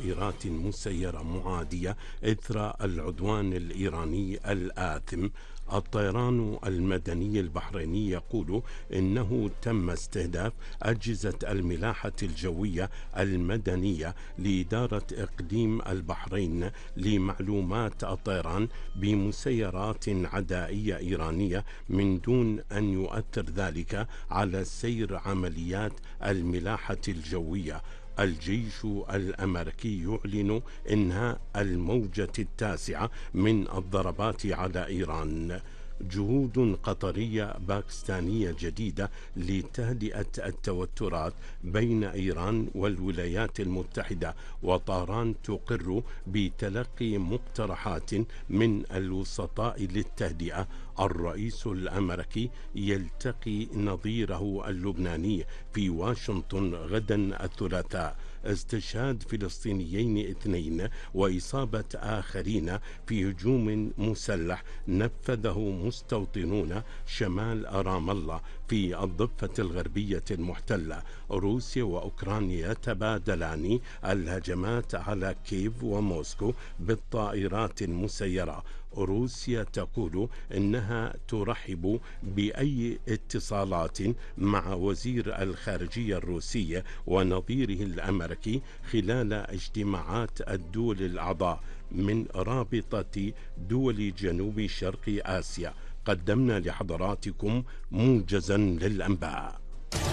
طائرات مسيرة معادية إثر العدوان الإيراني الآثم. الطيران المدني البحريني يقول إنه تم استهداف أجهزة الملاحة الجوية المدنية لإدارة إقليم البحرين لمعلومات الطيران بمسيرات عدائية إيرانية من دون أن يؤثر ذلك على سير عمليات الملاحة الجوية. الجيش الأمريكي يعلن إنهاء الموجة التاسعة من الضربات على إيران. جهود قطرية باكستانية جديدة لتهدئة التوترات بين إيران والولايات المتحدة، وطهران تقر بتلقي مقترحات من الوسطاء للتهدئة. الرئيس الأمريكي يلتقي نظيره اللبناني في واشنطن غدا الثلاثاء. استشهاد فلسطينيين 2 وإصابة آخرين في هجوم مسلح نفذه مستوطنون شمال رام الله في الضفة الغربية المحتلة. روسيا وأوكرانيا يتبادلان الهجمات على كييف وموسكو بالطائرات المسيرة. روسيا تقول إنها ترحب بأي اتصالات مع وزير الخارجية الروسي ونظيره الأمريكي خلال اجتماعات الدول الأعضاء من رابطة دول جنوب شرق آسيا. قدمنا لحضراتكم موجزا للأنباء.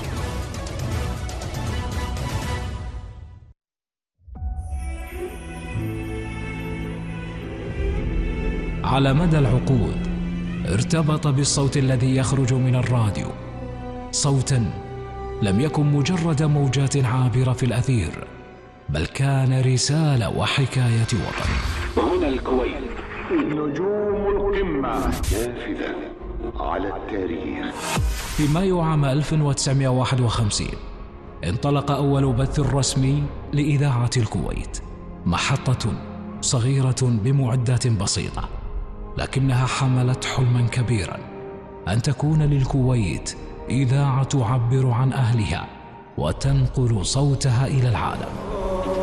على مدى العقود ارتبط بالصوت الذي يخرج من الراديو، صوتا لم يكن مجرد موجات عابرة في الأثير، بل كان رسالة وحكاية وطن. هنا الكويت، نجوم القمة نافذة على التاريخ. في مايو عام 1951 انطلق أول بث رسمي لإذاعة الكويت، محطة صغيرة بمعدات بسيطة، لكنها حملت حلما كبيرا أن تكون للكويت إذاعة تعبر عن أهلها وتنقل صوتها إلى العالم.